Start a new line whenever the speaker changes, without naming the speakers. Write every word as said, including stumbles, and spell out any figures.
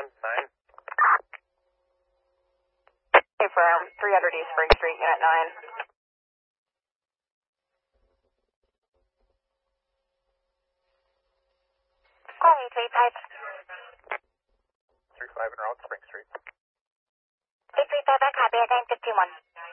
nine.
Affirm, three hundred East Spring Street, Unit nine. Calling eight three five.
three five and route Spring Street.
eight three five, I copy, again fifty-one.